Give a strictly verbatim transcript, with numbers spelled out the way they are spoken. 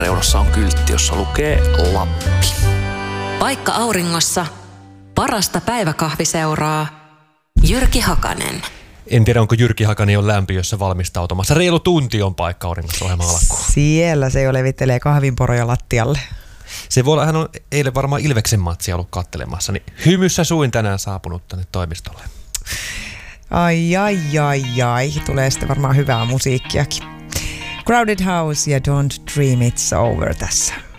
reunassa on kyltti, jossa lukee Lappi. Paikka auringossa, parasta päiväkahviseuraa, Jyrki Hakanen. En tiedä, onko Jyrki Hakanen jo lämpiössä valmistautumassa. Reilu tunti on Paikka auringossa ohjelma alkuun. Siellä se jo levittelee kahvinporoja lattialle. Se voi olla, hän on eilen varmaan Ilveksen matsia ollut kattelemassa, niin hymyssä suin tänään saapunut tänne toimistolle. Ai, ai, ai, ai. Tulee sitten varmaan hyvää musiikkiakin. Crowded House ja Don't Dream It's Over tässä.